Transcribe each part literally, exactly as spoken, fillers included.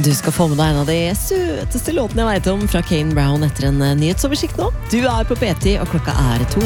Du skal få med deg en av de søteste låtene jeg vet om fra Kane Brown etter en nyhetsoversikt nå. Du er på P ti, og klokka er to.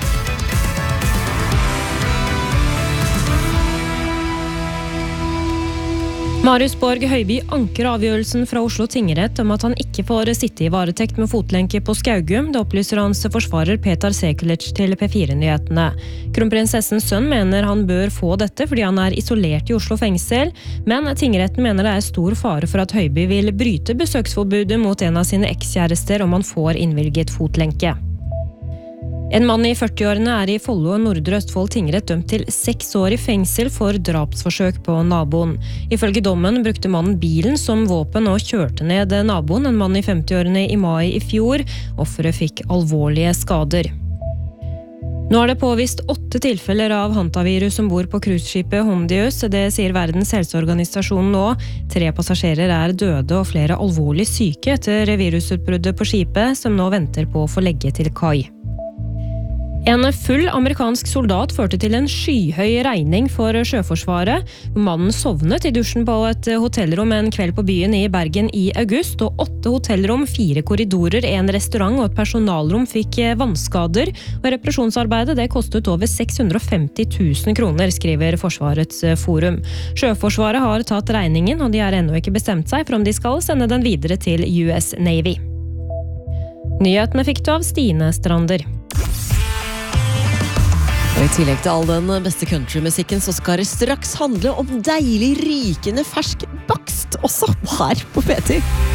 Marius Borg Høiby anker avgjørelsen fra Oslo tingrett om at han ikke får sitte i varetekt med fotlenke på Skaugum. Det opplyser hans forsvarer Petar Sekulic til P fire-nyhetene. Kronprinsessens sønn mener han bør få dette fordi han er isolert i Oslo fengsel, men tingretten mener det er stor fare for at Høiby vil bryte besøksforbudet mot en av sine ekskjærester om han får innvilget fotlenke. En mann i førtiårene er i Follo og Nordre Østfold tingrett dømt til seks år i fengsel for drapsforsøk på naboen. Ifølge dommen brukte mannen bilen som våpen og kjørte ned naboen, en mann i femtiårene i mai i fjor. Offeret fikk alvorlige skader. Nå er det påvist åtte tilfeller av hantavirus som bor på cruiseskipet Hondius. Det sier Verdens helseorganisasjon nå. Tre passasjerer er døde og flere alvorlig syke etter virusutbruddet på skipet, som nå venter på å få legge til kai. En full amerikansk soldat førte til en skyhøy regning for Sjøforsvaret. Mannen sovnet i dusjen på et hotellrom en kveld på byen i Bergen i august, og åtte hotellrom, fire korridorer, en restaurant og et personalrom fikk vannskader. Og reparasjonsarbeidet det kostet over seks hundre og femti tusen kroner, skriver Forsvarets forum. Sjøforsvaret har tatt regningen, og de har ennå ikke bestemt seg for om de skal sende den videre til U S Navy. Nyhetene fikk du av Stine Strander. Og i tillegg til all den beste countrymusikken så skal det straks handle om deilig, rykende fersk bakst også her på P ti.